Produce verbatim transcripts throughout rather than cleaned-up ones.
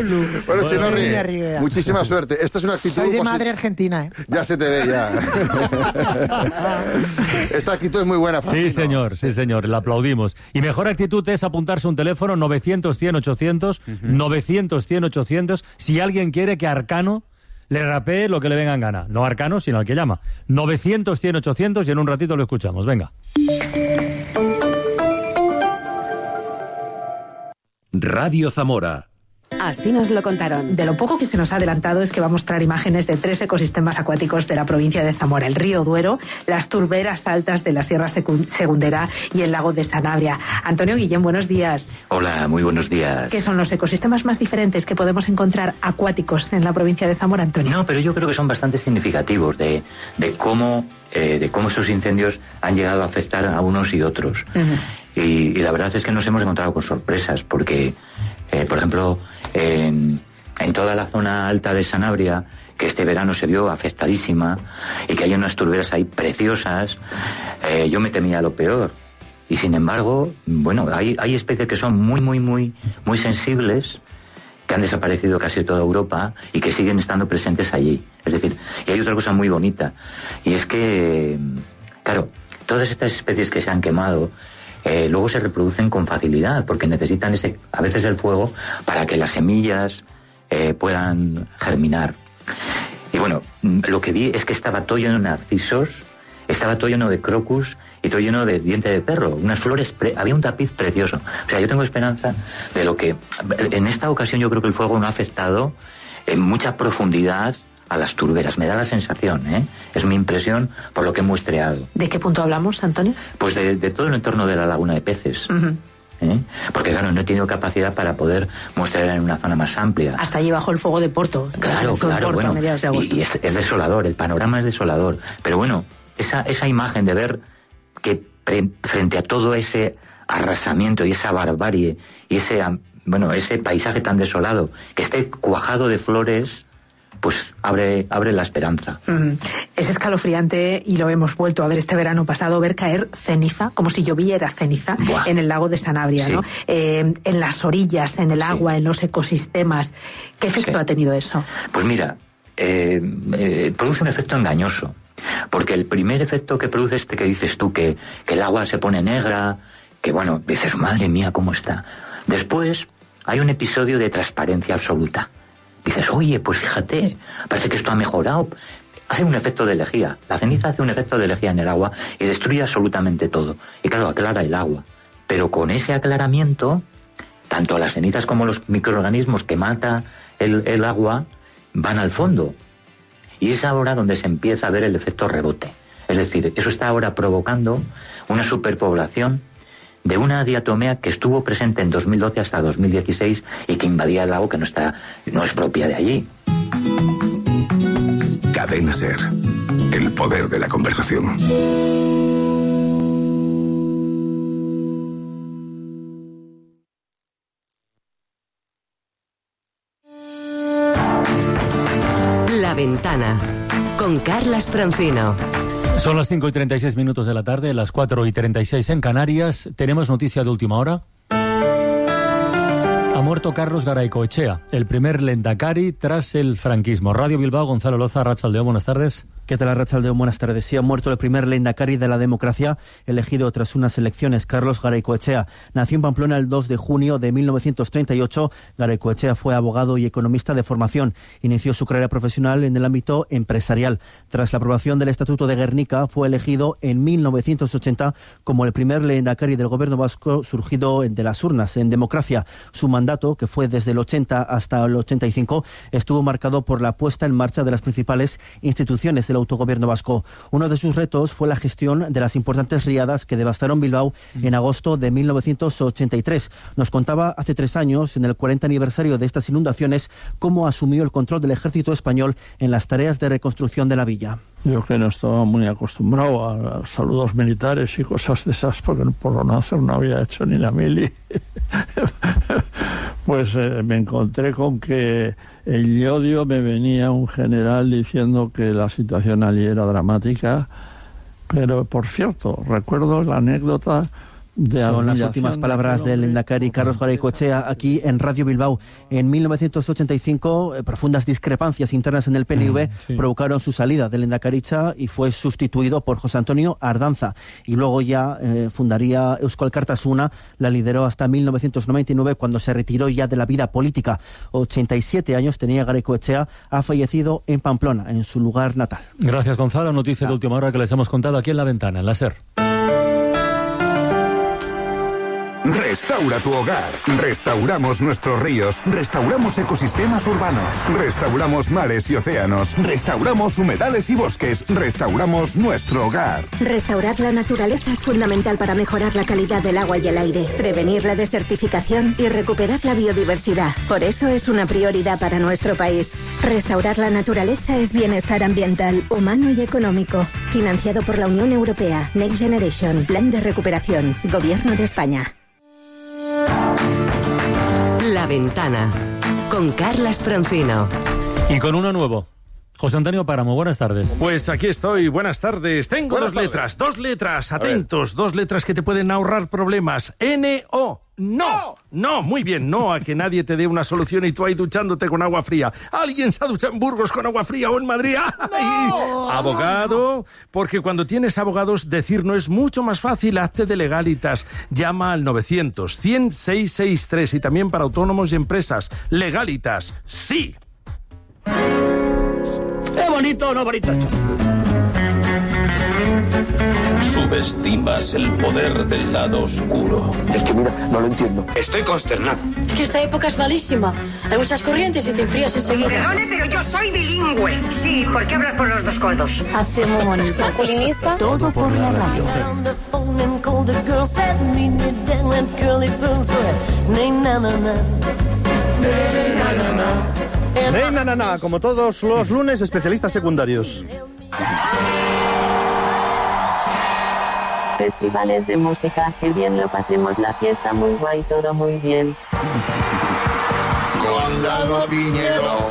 Lu. Bueno, Chinorri, muchísima suerte. Esta es una actitud... Soy de madre argentina, ¿eh? Ya se te ve, ya. Esta actitud es muy buena. Sí, señor, sí, señor, la aplaudimos. Y mejor actitud es apuntarse un teléfono novecientos, cien, ochocientos, uh-huh. novecientos, cien, ochocientos, si alguien quiere que Arcano le rapee lo que le venga en gana. No Arcano, sino al que llama. novecientos, cien, ochocientos y en un ratito lo escuchamos. Venga. Radio Zamora. Así nos lo contaron. De lo poco que se nos ha adelantado es que va a mostrar imágenes de tres ecosistemas acuáticos de la provincia de Zamora: el río Duero, las turberas altas de la Sierra Segundera y el lago de Sanabria. Antonio Guillén, buenos días. Hola, muy buenos días. ¿Qué son los ecosistemas más diferentes que podemos encontrar acuáticos en la provincia de Zamora, Antonio? No, pero yo creo que son bastante significativos de, de cómo eh, de cómo estos incendios han llegado a afectar a unos y otros. Uh-huh. y, y la verdad es que nos hemos encontrado con sorpresas porque, eh, por ejemplo, En, en toda la zona alta de Sanabria, que este verano se vio afectadísima y que hay unas turberas ahí preciosas, eh, yo me temía lo peor. Y sin embargo, bueno, hay, hay especies que son muy, muy, muy, muy sensibles, que han desaparecido casi de toda Europa y que siguen estando presentes allí. Es decir, y hay otra cosa muy bonita, y es que, claro, todas estas especies que se han quemado, Eh, luego se reproducen con facilidad porque necesitan ese, a veces el fuego para que las semillas eh, puedan germinar. Y bueno, lo que vi es que estaba todo lleno de narcisos, estaba todo lleno de crocus y todo lleno de diente de perro, unas flores, pre- había un tapiz precioso. O sea, yo tengo esperanza de lo que en esta ocasión yo creo que el fuego no ha afectado en mucha profundidad a las turberas, me da la sensación, ¿eh? Es mi impresión por lo que he muestreado. ¿De qué punto hablamos, Antonio? Pues de, de todo el entorno de la laguna de peces. Uh-huh. ¿Eh? Porque claro, no he tenido capacidad para poder mostrar en una zona más amplia. Hasta allí bajo el fuego de Porto. Claro, claro, Porto, bueno, a mediados de agosto. y, y es, es desolador, el panorama es desolador. Pero bueno, esa, esa imagen de ver que pre, frente a todo ese arrasamiento y esa barbarie y ese, bueno, ese paisaje tan desolado, que esté cuajado de flores, pues abre, abre la esperanza. Mm. Es escalofriante, y lo hemos vuelto a ver este verano pasado, ver caer ceniza, como si lloviera ceniza, Buah. en el lago de Sanabria, sí. ¿no? Eh, en las orillas, en el agua, sí. en los ecosistemas. ¿Qué efecto sí. ha tenido eso? Pues mira, eh, eh, produce un efecto engañoso, porque el primer efecto que produce este que dices tú, que, que el agua se pone negra, que bueno, dices, madre mía, ¿cómo está? Después hay un episodio de transparencia absoluta. Dices, oye, pues fíjate, parece que esto ha mejorado. Hace un efecto de lejía. La ceniza hace un efecto de lejía en el agua y destruye absolutamente todo. Y claro, aclara el agua. Pero con ese aclaramiento, tanto las cenizas como los microorganismos que mata el, el agua van al fondo. Y es ahora donde se empieza a ver el efecto rebote. Es decir, eso está ahora provocando una superpoblación de una diatomea que estuvo presente en dos mil doce hasta dos mil dieciséis y que invadía el lago, que no está, no es propia de allí. Cadena SER, el poder de la conversación. La Ventana, con Carlas Francino. Son las cinco y treinta y seis minutos de la tarde, las cuatro y treinta y seis en Canarias. Tenemos noticia de última hora. Ha muerto Carlos Garaycoechea, el primer lehendakari tras el franquismo. Radio Bilbao, Gonzalo Loza, Arratsaldeon, buenas tardes. ¿Qué tal, Arratsaldeon? Buenas tardes. Sí, ha muerto el primer lehendakari de la democracia elegido tras unas elecciones, Carlos Garaycoechea. Nació en Pamplona el dos de junio de mil novecientos treinta y ocho. Garaycoechea fue abogado y economista de formación. Inició su carrera profesional en el ámbito empresarial. Tras la aprobación del Estatuto de Guernica, fue elegido en mil novecientos ochenta como el primer lehendakari del gobierno vasco surgido de las urnas en democracia. Su mandato, que fue desde el ochenta hasta el ochenta y cinco, estuvo marcado por la puesta en marcha de las principales instituciones del autogobierno vasco. Uno de sus retos fue la gestión de las importantes riadas que devastaron Bilbao en agosto de mil novecientos ochenta y tres. Nos contaba hace tres años, en el cuarenta aniversario de estas inundaciones, cómo asumió el control del ejército español en las tareas de reconstrucción de la villa. Yo que no estaba muy acostumbrado a saludos militares y cosas de esas, porque por lo nacer no había hecho ni la mili, pues eh, me encontré con que en Llodio me venía un general diciendo que la situación allí era dramática, pero por cierto, recuerdo la anécdota de Son las últimas palabras del Lehendakari Carlos Garaikoetxea aquí en Radio Bilbao. En mil novecientos ochenta y cinco, eh, profundas discrepancias internas en el P N V sí. provocaron su salida del Lehendakaritza y fue sustituido por José Antonio Ardanza. Y luego ya eh, fundaría Eusko Alkartasuna, la lideró hasta mil novecientos noventa y nueve, cuando se retiró ya de la vida política. ochenta y siete años tenía Garaikoetxea, ha fallecido en Pamplona, en su lugar natal. Gracias, Gonzalo. Noticia de última hora que les hemos contado aquí en La Ventana, en la SER. Restaura tu hogar. Restauramos nuestros ríos. Restauramos ecosistemas urbanos. Restauramos mares y océanos. Restauramos humedales y bosques. Restauramos nuestro hogar. Restaurar la naturaleza es fundamental para mejorar la calidad del agua y el aire, prevenir la desertificación y recuperar la biodiversidad. Por eso es una prioridad para nuestro país. Restaurar la naturaleza es bienestar ambiental, humano y económico. Financiado por la Unión Europea. Next Generation. Plan de recuperación. Gobierno de España. La Ventana, con Carlas Francino. Y con uno nuevo. José Antonio Páramo, buenas tardes. Pues aquí estoy, buenas tardes. Tengo buenas dos tardes. letras, dos letras, atentos, dos letras que te pueden ahorrar problemas. N O. No, no, muy bien, no a que nadie te dé una solución y tú ahí duchándote con agua fría. ¿Alguien se ha duchado en Burgos con agua fría o en Madrid? ¡No! Abogado, porque cuando tienes abogados decir no es mucho más fácil, hazte de Legalitas. Llama al novecientos, cien, seiscientos sesenta y tres y también para autónomos y empresas. Legalitas, sí. ¡Qué bonito, no bonito! Subestimas el poder del lado oscuro. Es que mira, no lo entiendo. Estoy consternado. Es que esta época es malísima. Hay muchas corrientes y te enfrías enseguida. Perdone, pero yo soy bilingüe. Sí, ¿por qué hablas por los dos codos? Hace muy bonito. Masculinista. Todo por la radio. Hey, na, na, na, como todos los lunes, especialistas secundarios. Festivales de música, que bien lo pasemos, la fiesta muy guay, todo muy bien. Con Lalo Piñero.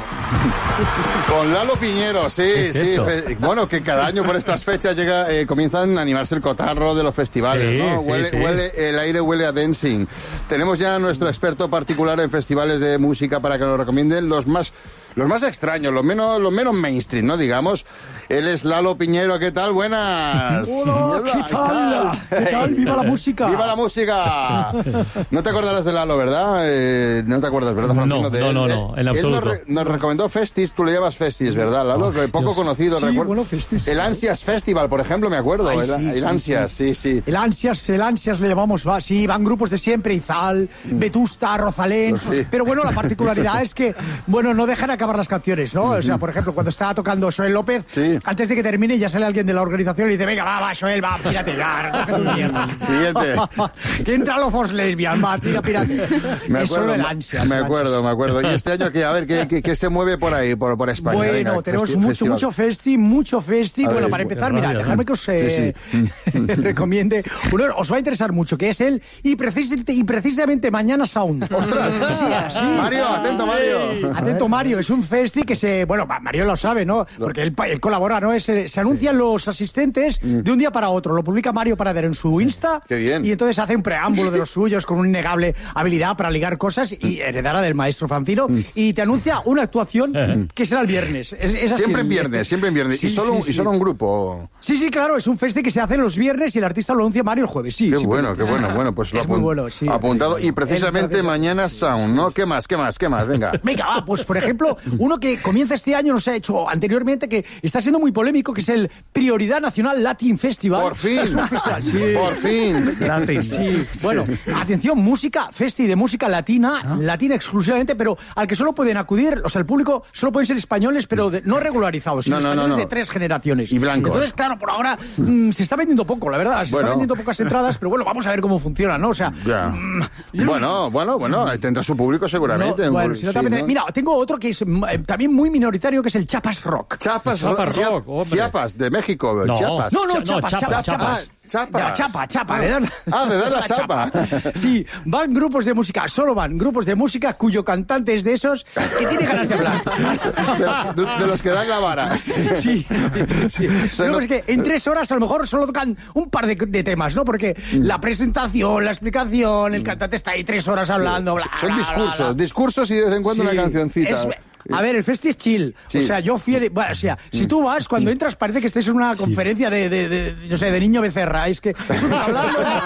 Con Lalo Piñero, sí, sí. Fe, bueno, que cada año por estas fechas llega, eh, comienzan a animarse el cotarro de los festivales, sí, ¿no? Huele, sí, sí. Huele, el aire huele a dancing. Tenemos ya a nuestro experto particular en festivales de música para que nos recomienden los más, los más extraños, los menos, los menos mainstream, ¿no? Digamos. Él es Lalo Piñero, ¿qué tal? Buenas. Hola, ¿qué tal? ¿Qué tal? ¡Viva la música! ¡Viva la música! No te acordarás de Lalo, ¿verdad? Eh, no te acuerdas, ¿verdad, Francino? No, de no, él, no, no, en absoluto. Él nos, re, nos recomendó Festis, tú le llamas Festis, ¿verdad, Lalo? Oh, poco Dios. Conocido, sí, recuerdo. Bueno, Festis. El Ansias Festival, por ejemplo, me acuerdo. Ay, el, sí, el sí, Ansias, sí, sí. El Ansias, el Ansias le llamamos, va, sí, van grupos de siempre, Izal, Vetusta, Rosalén, sí. Pero bueno, la particularidad es que, bueno, no dejan acabar las canciones, ¿no? O sea, por ejemplo, cuando estaba tocando Joel López, sí. Antes de que termine ya sale alguien de la organización y dice, venga, va, va, Joel, va, pírate ya, coge tu mierda. Siguiente. Que entra los Force Lesbian, va, tira, pírate. Me es acuerdo, solo el Ansias. Me el acuerdo, ansias. me acuerdo. Y este año, ¿qué, a ver, ¿qué, qué, qué se mueve por ahí, por, por España? Bueno, venga, tenemos festi mucho, festival. mucho festi, mucho festi. A bueno, ver, para empezar, mira, rabia, dejadme que os eh, sí, sí. recomiende uno, os va a interesar mucho, que es él, y precisamente, y precisamente mañana Sound. ¡Ostras! Sí, sí. Mario, atento, Mario. Atento, Mario, es un festi que se... Bueno, Mario lo sabe, ¿no? Porque él, él colabora, ¿no? Es, se anuncian sí. los asistentes de un día para otro. Lo publica Mario Parader en su Insta. Qué bien. Y entonces hace un preámbulo de los suyos con una innegable habilidad para ligar cosas y heredara del maestro Francino. Y te anuncia una actuación que será el viernes. Es, es así, siempre en viernes, siempre en viernes. Sí, y, solo, sí, sí. y solo un grupo. Sí, sí, claro. Es un festi que se hace los viernes y el artista lo anuncia Mario el jueves. Sí, qué sí, bueno, sí. qué bueno. Bueno, pues lo es muy bueno, sí. apuntado. Y precisamente mañana Sound, ¿no? ¿Qué más, qué más, qué más? Venga. Venga, va, pues por ejemplo, uno que comienza este año, no se ha hecho anteriormente, que está siendo muy polémico, que es el Prioridad Nacional Latin Festival. Por fin. Es un festival, sí. Por fin. Sí. Bueno, atención, música, festi de música latina, ¿ah? Latina exclusivamente, pero al que solo pueden acudir, o sea, el público solo pueden ser españoles, pero de, no regularizados, sino no, no, españoles no, no. de tres generaciones. Y blancos. Entonces, claro, por ahora mmm, se está vendiendo poco, la verdad, se bueno. está vendiendo pocas entradas, pero bueno, vamos a ver cómo funciona, ¿no? O sea, mmm, bueno, bueno, bueno, tendrá su público seguramente. No, bueno, si no, sí, también, ¿no? Mira, tengo otro que es eh, también muy minoritario, que es el Chiapas Rock. Chiapas, Chiapas Rock, Chiapas, de México, no. Chiapas. No, no, no Chiapas, Chiapas, Chiapas, Chiapas. Chapas. De la chapa, chapa. Le dan, ah, le dan la, la chapa. chapa. Sí, van grupos de música, solo van grupos de música cuyo cantante es de esos que tiene ganas de hablar. De, de, de los que dan la vara. Sí, sí, sí. Luego no... es que en tres horas a lo mejor solo tocan un par de, de temas, ¿no? Porque la presentación, la explicación, el cantante está ahí tres horas hablando, bla, Son bla, discursos, bla, bla. discursos y de vez en cuando sí, una cancioncita. Es... A ver, el festi es chill. Sí. O sea, yo fiel... Bueno, o sea, si tú vas, cuando entras parece que estés en una conferencia de, de, de, de no sé, de Niño Becerra. Es que es un hablando en el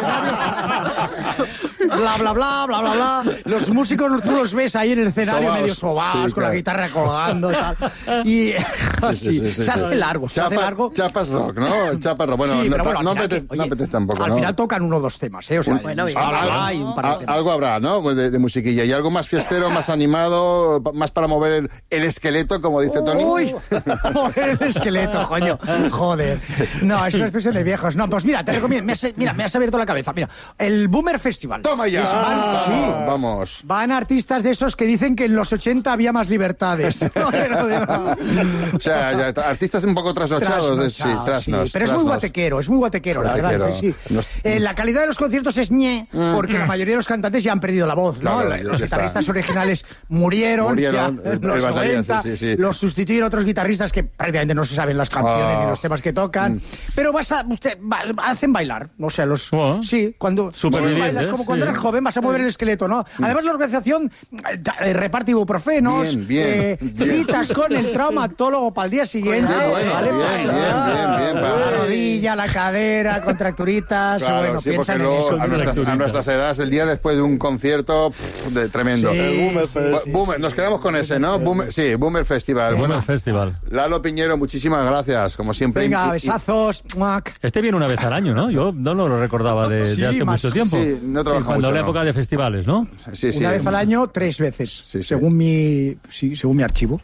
escenario. Bla, bla, bla, bla, bla, bla. Los músicos tú los ves ahí en el escenario sobaos, medio sobados, sí, con claro. la guitarra colgando y tal. Y así, sí, sí, sí, se hace sí. largo, se Chapa, hace largo. Chapas rock, ¿no? Chapas rock. Bueno, sí, no, pero bueno, no, final, apetece, oye, no apetece tampoco, al ¿no? final tocan uno o dos temas, ¿eh? O sea, bueno, bla, bla, bla, y un par de temas. Algo habrá, ¿no? De, de musiquilla. Y algo más fiestero, más animado, más para mover el, el esqueleto, como dice Tony. Uy, mover el esqueleto, coño. Joder. No, es una expresión de viejos. No, pues mira, te recomiendo. Me has, mira, me has abierto la cabeza. Mira, el Boomer Festival. Toma ya. Es, van, sí, vamos. Van artistas de esos que dicen que en los ochenta había más libertades. No, no, no. O sea, ya, artistas un poco trasnochados. Trasnochado, de, sí, trasnos, sí, pero es trasnos. muy guatequero, es muy guatequero, la verdad. Sí. Nos... Eh, la calidad de los conciertos es ñe, porque mm. la mayoría de los cantantes ya han perdido la voz, ¿no? Claro, los guitarristas está. originales murieron, murieron ya, en los noventa, sí, sí, sí. Los sustituyeron otros guitarristas que prácticamente no se saben las canciones oh. ni los temas que tocan, mm. pero vas a, usted, va, hacen bailar, o sea, los... Oh. Sí, cuando sí, bailas como cuando sí. eres joven vas a mover el esqueleto, ¿no? Mm. Además la organización eh, reparte ibuprofenos, bien, bien, eh, bien. citas con el traumatólogo para el día siguiente, bueno, ¿vale? Bien, bien, bien, bien, la bien. rodilla, la cadera, contracturitas, claro, bueno, sí, piensan en luego, eso. A nuestras, a nuestras edades, el día después de un concierto pff, de, tremendo. Sí, el Boomer, sí, sí, Boomer, sí, nos sí, quedamos con ese, ¿no? Boomer, sí, Boomer Festival. Boomer bueno, Festival. Lalo Piñero, muchísimas gracias, como siempre. Venga, y, besazos. Y... Este viene una vez al año, ¿no? Yo no lo recordaba de, sí, de hace más, mucho tiempo. Sí, no trabaja sí, cuando mucho, la no. época de festivales, ¿no? Sí, sí. Una vez al año, tres veces, sí, sí. según mi, sí, según mi archivo.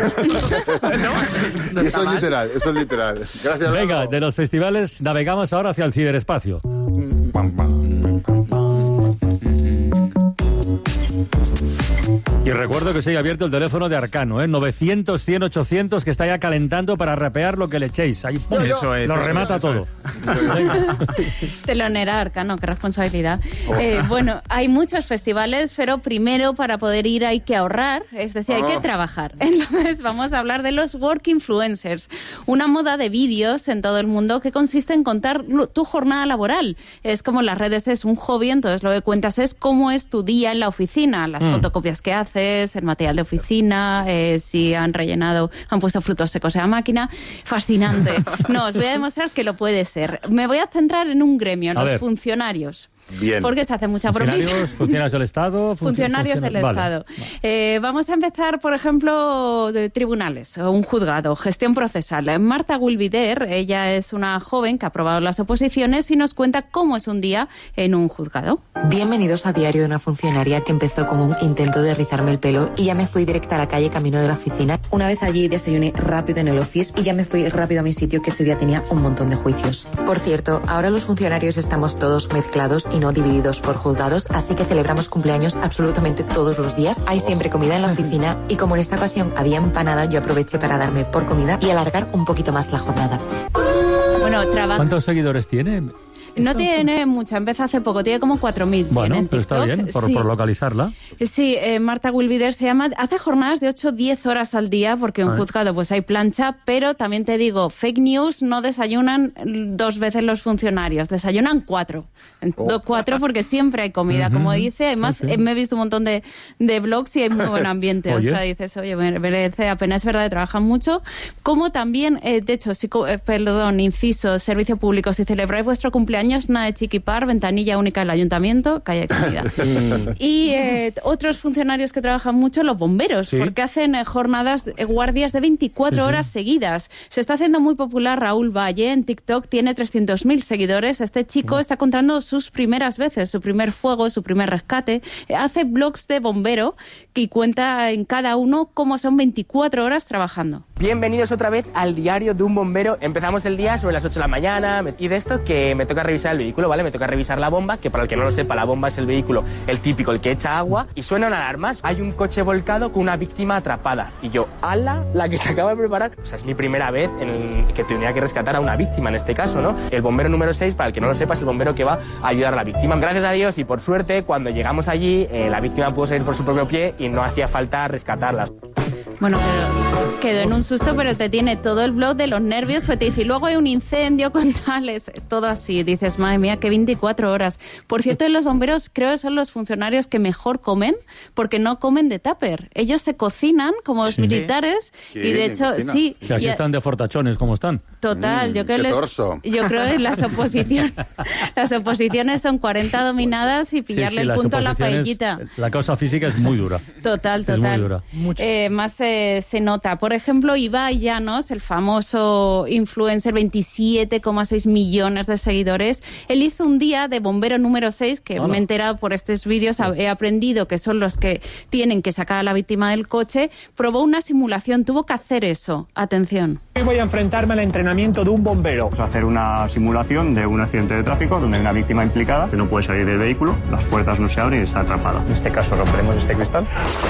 no, no y eso es mal. literal, eso es literal. Gracias. Venga, Lalo. de los festivales navegamos ahora hacia el ciberespacio. Y recuerdo que sigue abierto el teléfono de Arcano, ¿eh? novecientos, cien, ochocientos, que está ya calentando para rapear lo que le echéis. Ahí ¡pum! Eso es, lo eso remata es, todo. Es. Telonera Arcano, qué responsabilidad. Oh. Eh, bueno, hay muchos festivales, pero primero para poder ir hay que ahorrar, es decir, oh. hay que trabajar. Entonces vamos a hablar de los Work Influencers, una moda de vídeos en todo el mundo que consiste en contar tu jornada laboral. Es como las redes es un hobby, entonces lo que cuentas es cómo es tu día en la oficina, las mm. fotocopias que haces, el material de oficina, eh, si han rellenado, han puesto frutos secos en la máquina. Fascinante. No, os voy a demostrar que lo puede ser. Me voy a centrar en un gremio, en a los ver. funcionarios. Bien. Porque se hace mucha bromita. ¿Funcionarios, funcionarios del Estado? Funcionarios del vale. Estado. Eh, vamos a empezar, por ejemplo, de tribunales, o un juzgado, gestión procesal. Marta Gulvider, ella es una joven que ha aprobado las oposiciones y nos cuenta cómo es un día en un juzgado. Bienvenidos a Diario de una funcionaria que empezó con un intento de rizarme el pelo y ya me fui directa a la calle camino de la oficina. Una vez allí desayuné rápido en el office y ya me fui rápido a mi sitio, que ese día tenía un montón de juicios. Por cierto, ahora los funcionarios estamos todos mezclados y no divididos por juzgados, así que celebramos cumpleaños absolutamente todos los días. Hay siempre comida en la oficina y como en esta ocasión había empanada, yo aproveché para darme por comida y alargar un poquito más la jornada. Bueno, trabaja... ¿Cuántos seguidores tiene? No tiene mucha, empezó hace poco, tiene como cuatro mil. Bueno, pero está bien, por, sí. por localizarla. Sí, eh, Marta Gulvider se llama, hace jornadas de ocho a diez horas al día, porque en un juzgado pues hay plancha, pero también te digo, fake news, no desayunan dos veces los funcionarios, desayunan cuatro. Oh. Cuatro porque siempre hay comida, uh-huh. como dice, además sí, sí. me he visto un montón de, de blogs y hay muy buen ambiente, o sea, dices, oye, merece la pena, es verdad que trabajan mucho, como también, eh, de hecho, si, eh, perdón, inciso, servicio público, si celebráis vuestro cumpleaños, nada de chiquipar, ventanilla única del ayuntamiento, calle de comida. Y eh, otros funcionarios que trabajan mucho, los bomberos, ¿sí? porque hacen eh, jornadas, eh, guardias de veinticuatro sí, horas sí. seguidas. Se está haciendo muy popular Raúl Valle en TikTok, tiene trescientos mil seguidores. Este chico oh. está contando sus primeras veces, su primer fuego, su primer rescate. Eh, hace blogs de bombero y cuenta en cada uno cómo son veinticuatro horas trabajando. Bienvenidos otra vez al Diario de un Bombero. Empezamos el día sobre las ocho de la mañana y de esto que me toca revisar el vehículo, ¿vale? Me toca revisar la bomba, que para el que no lo sepa, la bomba es el vehículo, el típico, el que echa agua, y suenan alarmas. Hay un coche volcado con una víctima atrapada. Y yo, ala, la que se acaba de preparar. O sea, es mi primera vez en el que tenía que rescatar a una víctima en este caso, ¿no? El bombero número seis, para el que no lo sepa, es el bombero que va a ayudar a la víctima. Gracias a Dios y por suerte, cuando llegamos allí, eh, la víctima pudo salir por su propio pie y no hacía falta rescatarla. Bueno, quedó, quedó en un susto, pero te tiene todo el blog de los nervios, pero te dice, y luego hay un incendio con tales, todo así. Dices, madre mía, que veinticuatro horas. Por cierto, los bomberos creo que son los funcionarios que mejor comen, porque no comen de tupper. Ellos se cocinan como los sí. militares, ¿Qué? y de hecho, cocina? sí. Y así y, están de fortachones, como están. Total, mm, yo creo qué les, torso. yo creo que las oposiciones, las oposiciones son cuarenta dominadas y pillarle sí, sí, el punto a la paellita. La causa física es muy dura. Total, total. Es muy dura. Eh, más eh, se nota. Por ejemplo, Ibai Llanos, el famoso influencer, veintisiete coma seis millones de seguidores, él hizo un día de bombero número seis, que Hola. me he enterado por estos vídeos, he aprendido que son los que tienen que sacar a la víctima del coche, probó una simulación, tuvo que hacer eso. Atención. Hoy voy a enfrentarme al entrenamiento de un bombero. Vamos a hacer una simulación de un accidente de tráfico donde hay una víctima implicada que no puede salir del vehículo, las puertas no se abren y está atrapada. En este caso romperemos este cristal.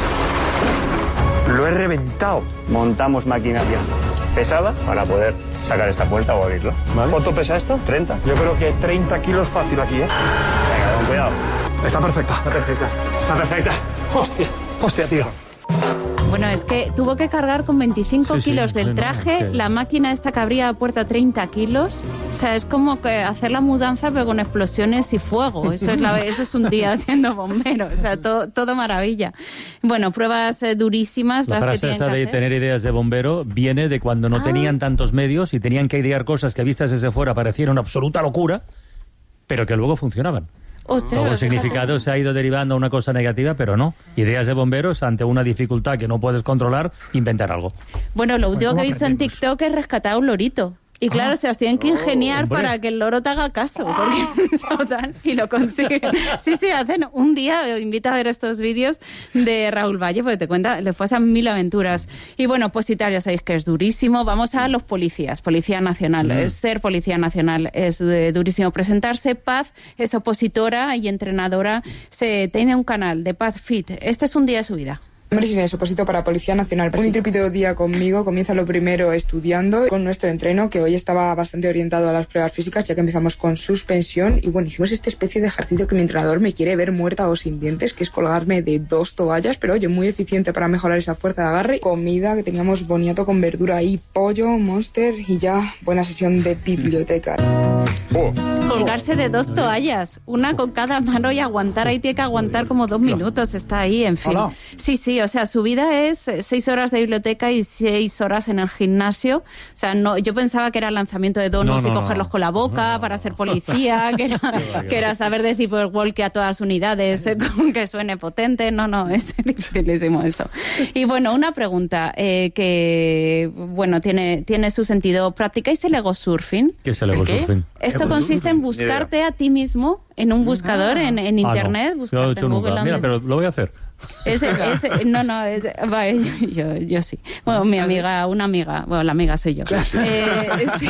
Lo he reventado. Montamos maquinaria pesada para poder sacar esta puerta o abrirla. ¿Vale? ¿Cuánto pesa esto? treinta. Yo creo que treinta kilos fácil aquí, ¿eh? Venga, con cuidado. Está perfecta. Está perfecta. Está perfecta. Hostia. Hostia, tío. Bueno, es que tuvo que cargar con veinticinco sí, kilos sí, del traje, no, okay. la máquina esta que abría la puerta treinta kilos. O sea, es como que hacer la mudanza pero con explosiones y fuego. Eso es, la, eso es un día haciendo bombero. O sea, todo, todo maravilla. Bueno, pruebas eh, durísimas. La las frase que esa que de hacer. tener ideas de bombero viene de cuando no ah. tenían tantos medios y tenían que idear cosas que vistas desde fuera parecían una absoluta locura, pero que luego funcionaban. Ostras, Luego el significado se ha ido derivando a una cosa negativa, pero no. Ideas de bomberos ante una dificultad que no puedes controlar, inventar algo. Bueno, lo último que he visto en TikTok es rescatar a un lorito. Y claro, ah, se las tienen que ingeniar oh, para que el loro te haga caso, porque total, y lo consiguen. Sí, sí, hacen un día, invito a ver estos vídeos de Raúl Valle, porque te cuenta, le pasan mil aventuras. Y bueno, opositar, ya sabéis que es durísimo. Vamos a los policías, Policía Nacional. Mm. Ser Policía Nacional es eh, durísimo. Presentarse. Paz es opositora y entrenadora. Se tiene un canal de Paz Fit. Este es un día de su vida. Mi nombre es Inés, oposito para Policía Nacional. Un intrépido día conmigo, comienza lo primero estudiando con nuestro entreno, que hoy estaba bastante orientado a las pruebas físicas, ya que empezamos con suspensión y bueno, hicimos esta especie de ejercicio que mi entrenador me quiere ver muerta o sin dientes, que es colgarme de dos toallas, pero oye, muy eficiente para mejorar esa fuerza de agarre. Comida, que teníamos boniato con verdura y pollo, Monster y ya buena sesión de biblioteca. Oh. Colgarse de dos toallas, una con cada mano y aguantar, ahí tiene que aguantar como dos minutos, está ahí, en fin. Hola. Sí, sí, o sea, su vida es seis horas de biblioteca y seis horas en el gimnasio. O sea, no, yo pensaba que era lanzamiento de donuts no, no, y cogerlos no. con la boca no, no. para ser policía, que era, que era saber decir por walkie a todas las unidades eh, con que suene potente. No, no, es dificilísimo esto. Y bueno, una pregunta eh, que, bueno, tiene, tiene su sentido. ¿Practicáis el ego surfing? ¿Qué es el ego surfing? Esto consiste en buscarte a ti mismo en un buscador, ah. en, en internet. Ah, no. Buscarte yo he hecho en nunca. Google. Mira, pero lo voy a hacer. Ese, ese, no, no, ese, vale, yo, yo, yo sí. Bueno, mi amiga, una amiga, bueno, la amiga soy yo. Eh, sí.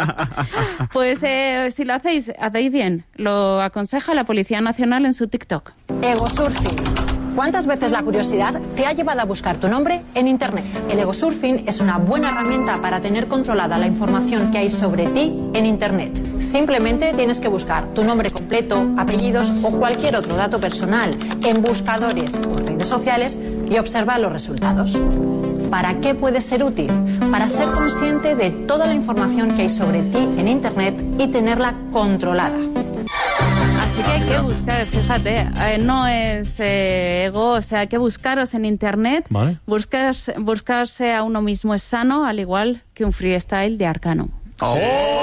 Pues eh, si lo hacéis, hacéis bien. Lo aconseja la Policía Nacional en su TikTok. Ego surfing. ¿Cuántas veces la curiosidad te ha llevado a buscar tu nombre en Internet? El ego surfing es una buena herramienta para tener controlada la información que hay sobre ti en Internet. Simplemente tienes que buscar tu nombre completo, apellidos o cualquier otro dato personal en buscadores o redes sociales y observar los resultados. ¿Para qué puede ser útil? Para ser consciente de toda la información que hay sobre ti en Internet y tenerla controlada. Así que hay que buscar, fíjate, eh, no es eh, ego, o sea, hay que buscaros en Internet. Vale. Buscarse, buscarse a uno mismo es sano, al igual que un freestyle de Arcano. ¡Oh!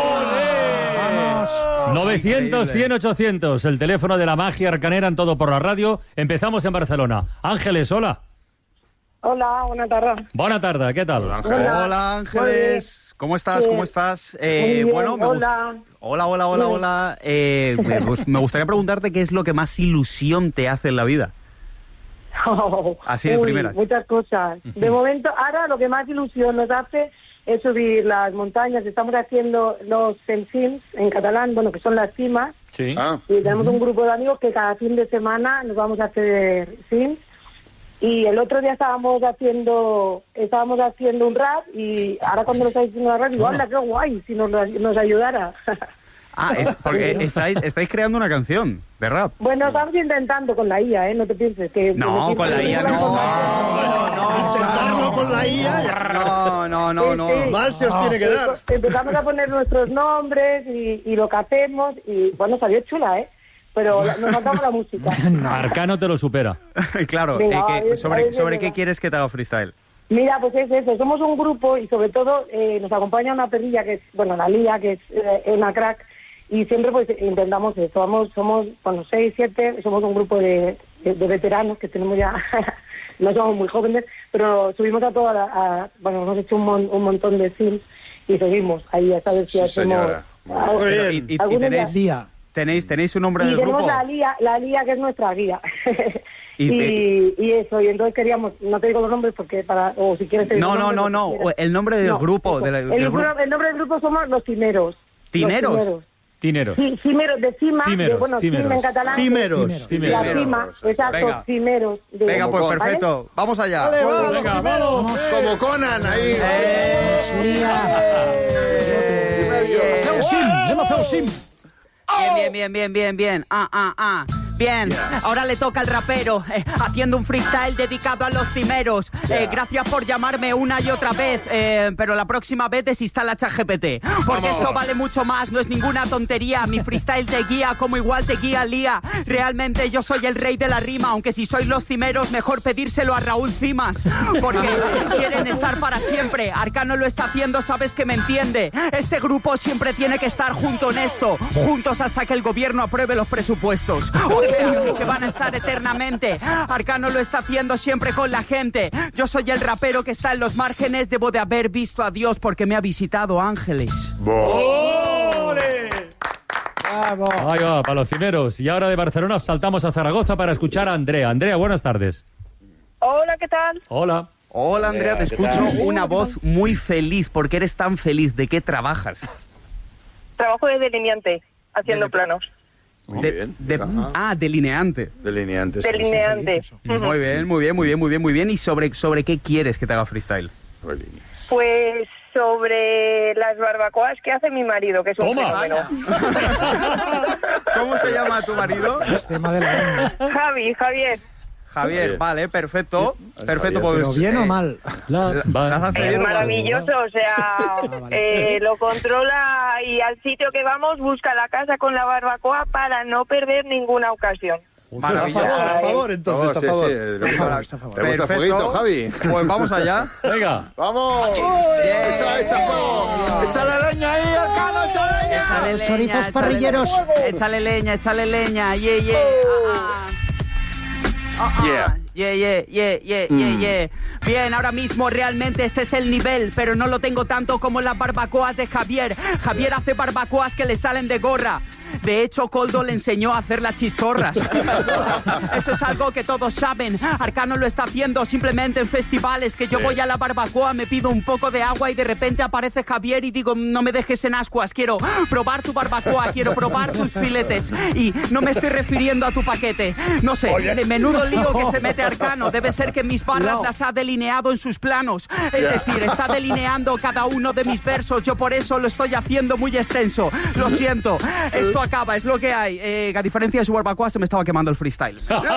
novecientos, cien, ochocientos, el teléfono de la magia arcanera en Todo por la Radio. Empezamos en Barcelona. Ángeles, hola. Hola, buena tarde. Buena tarde, ¿qué tal? Hola, hola, hola Ángeles. ¿Cómo estás? Sí. ¿Cómo estás? Eh, bien, bueno, me hola. Gust... Hola, hola, hola, sí. hola. Eh, me, pues, me gustaría preguntarte qué es lo que más ilusión te hace en la vida. Oh, Así de uy, primeras. Muchas cosas. De momento, ahora lo que más ilusión nos hace es subir las montañas. Estamos haciendo los Sensims en catalán, bueno, que son las cimas. Sí. Ah. Y tenemos un grupo de amigos que cada fin de semana nos vamos a hacer sims. Y el otro día estábamos haciendo estábamos haciendo un rap y ahora cuando lo estáis haciendo la rap, digo, ¡hala, qué guay! Si nos, nos ayudara. Ah, es porque estáis, estáis creando una canción de rap. Bueno, estamos intentando con la I A, ¿eh? No te pienses que... No, que con la I A no. Intentarlo con la I A. No, no, no, no. Sí, sí. Mal se os tiene que dar. Empezamos a poner nuestros nombres y, y lo que hacemos y, bueno, salió chula, ¿eh? Pero nos faltaba la música. Arcano te lo supera. Claro, Venga, eh, que- a ver, a ¿sobre, ver, sobre venga. qué quieres que te haga freestyle? Mira, pues es eso, somos un grupo y sobre todo eh, nos acompaña una perrilla que es, bueno, la Lía, que es eh, una crack, y siempre pues intentamos eso, somos, somos bueno, seis, siete, somos un grupo de, de, de veteranos que tenemos ya, no somos muy jóvenes, pero subimos a toda la, a, bueno, hemos hecho un, mon, un montón de sims y seguimos ahí a saber si Sí, hacemos... señora. algo- Pero, ¿y, y- y alguna tenéis, idea. tenéis, tenéis un nombre Y del tenemos grupo? la Lía, la Lía que es nuestra guía. Y- Y, y eso, y entonces queríamos, no te digo los nombres porque para, o si quieres... te digo No, los no, nombres, no, lo que no, quieras. el nombre del No, grupo. eso. de la- el, del grupo- grupo. el nombre del grupo somos los Cimeros. ¿Tineros? Los Cimeros. Tineros. Sí, cimeros, de cima, Cimeros, de, bueno, cimeros. cima en catalán. Cimeros. Cimeros. La cima, exacto, Venga. cimeros. de- Venga, pues ¿vale? perfecto. Vamos allá. Vale, vamos, Venga, Cimeros. Como Conan, ahí. Feu un sim, anem a fer un sim. Bien, bien, bien, bien, bien. Ah, ah, ah. Bien, ahora le toca al rapero, eh, haciendo un freestyle dedicado a los cimeros. Eh, gracias por llamarme una y otra vez, eh, pero la próxima vez desinstala ChatGPT. Porque Vamos. esto vale mucho más, no es ninguna tontería. Mi freestyle te guía como igual te guía Lía. Realmente yo soy el rey de la rima, aunque si sois los cimeros, mejor pedírselo a Raúl Cimas. Porque quieren estar para siempre. Arcano lo está haciendo, sabes que me entiende. Este grupo siempre tiene que estar junto en esto, juntos hasta que el gobierno apruebe los presupuestos. O sea, que van a estar eternamente. Arcano lo está haciendo siempre con la gente. Yo soy el rapero que está en los márgenes. Debo de haber visto a Dios porque me ha visitado ángeles. Bravo. Ahí va, para los cimeros. Y ahora de Barcelona saltamos a Zaragoza para escuchar a Andrea. Andrea, buenas tardes. Hola, ¿qué tal? Hola. Hola Andrea, te escucho una voz muy feliz. ¿Por qué eres tan feliz? ¿De qué trabajas? Trabajo de delineante, haciendo planos. Muy De- bien. de- Ajá. ah, delineante. Delineantes. Delineante. Muy bien, muy bien, muy bien, muy bien, muy bien. ¿Y sobre, sobre qué quieres que te haga freestyle? Pues sobre las barbacoas que hace mi marido, que es un Toma. fenómeno. ¿Cómo se llama tu marido? Es tema de la... Javi, Javier. Javier, Javier. vale, perfecto. Perfecto, pues, ¿Pero bien eh, o mal? La, ¿las hace Es bien o mal? maravilloso, o sea, vale. eh, lo controla y al sitio que vamos busca la casa con la barbacoa para no perder ninguna ocasión. A Maravilla. favor, a favor, entonces, a sí, favor. sí, le gusta- A favor, a favor. ¿Te gusta el Perfecto. fueguito, Javi? Pues vamos allá. Venga. ¡Vamos! ¡Echa, echa fuego! ¡Échale leña ahí, Arcano, echa leña! Échale Los leña, chorizos échale parrilleros. leña. Échale leña, échale leña. Yeah, yeah. Ah, ah. Ah, ah. Yeah. Yeah, yeah, yeah, yeah, yeah, yeah. Bien, ahora mismo realmente este es el nivel, pero no lo tengo tanto como las barbacoas de Javier. Javier hace barbacoas que le salen de gorra. De hecho, Coldo le enseñó a hacer las chistorras. Eso es algo que todos saben. Arcano lo está haciendo simplemente en festivales, que yo voy a la barbacoa, me pido un poco de agua y de repente aparece Javier y digo, no me dejes en ascuas, quiero probar tu barbacoa, quiero probar tus filetes. Y no me estoy refiriendo a tu paquete. No sé, de menudo lío que se mete Arcano. Debe ser que mis barras No. las ha delineado en sus planos. Es decir, está delineando cada uno de mis versos. Yo por eso lo estoy haciendo muy extenso. Lo siento, esto acaba, es lo que hay. Eh, a diferencia de su barbacoa, se me estaba quemando el freestyle.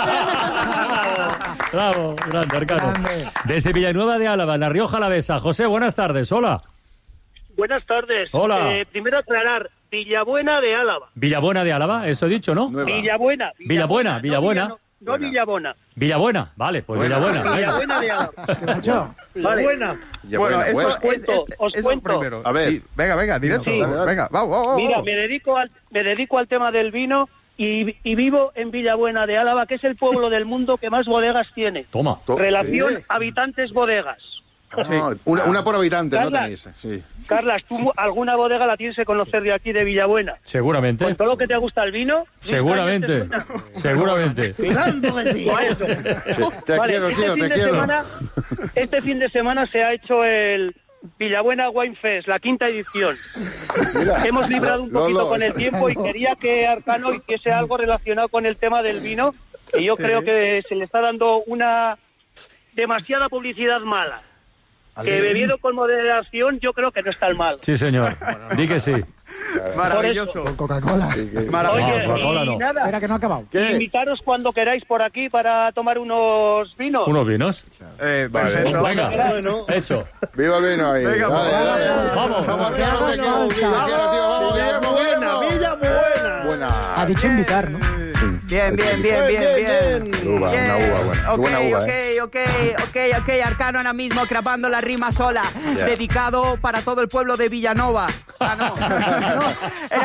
Bravo, grande, Arcano. Grande. Desde Villanueva de Álava, en La Rioja Alavesa. José, buenas tardes. Hola. Buenas tardes. Hola. Eh, primero aclarar, Villabuena de Álava. Villabuena de Álava, eso he dicho, ¿no? Nueva. Villabuena. Villabuena, Villabuena. No, Villa- no Villabona. Villabuena, vale, pues Villabuena. venga. Villabuena de Álava. Macho. Vale. Buena. Ya, Bueno, buena, eso buena. Os cuento, es- os eso cuento. primero. A ver. Sí, venga, venga, directo. Sí. Dale, dale. Venga, vamos, vamos. Mira, vamos. me dedico al, me dedico al tema del vino y, y vivo en Villabuena de Álava, que es el pueblo del mundo que más bodegas tiene. Toma. To- Relación Sí. habitantes-bodegas. Ah, una, una por habitante, ¿no Carla. tenéis? Sí. Carlas, tú alguna bodega la tienes que conocer de aquí, de Villabuena. Seguramente. Con todo lo que te gusta el vino. Seguramente. Seguramente. Tirando de ti. Por eso. Te Vale, quiero, este tío, fin te de quiero. semana, este fin de semana se ha hecho el, Villabuena Wine Fest, la quinta edición. Mira, Hemos librado un poquito Lolo, con el tiempo y quería que Arcano hiciese algo relacionado con el tema del vino, que yo Sí. creo que se le está dando una demasiada publicidad mala. Que bebiendo con moderación yo creo que no es tan mal. Sí, señor. Di que sí. Maravilloso. Con Coca-Cola. Oye, Coca-Cola y no. nada, Espera, que no ha acabado. invitaros cuando queráis por aquí para tomar unos vinos. ¿Unos vinos? Eh, Vale. perfecto. Venga, hecho. Viva el vino ahí. Venga, dale, pues, dale. vamos. Vamos, Arcano, te quiero, te quiero, tío. Vamos, Guillermo, Guillermo. Villa buena. Buena. Ha dicho invitar, ¿no? Bien, bien, bien, bien, bien. Uva, una uva buena. Qué Ok, buena uva, ok, ¿eh? ok, ok, ok, Arcano ahora mismo grabando la rima sola, Ya. dedicado para todo el pueblo de Villanova. Ah, no.